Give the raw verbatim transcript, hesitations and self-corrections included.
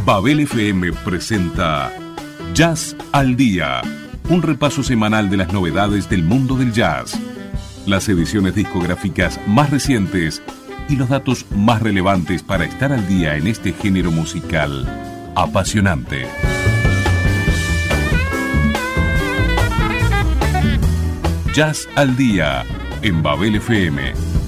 Babel F M presenta Jazz al Día, un repaso semanal de las novedades del mundo del jazz, las ediciones discográficas más recientes y los datos más relevantes para estar al día en este género musical apasionante. Jazz al Día en Babel F M.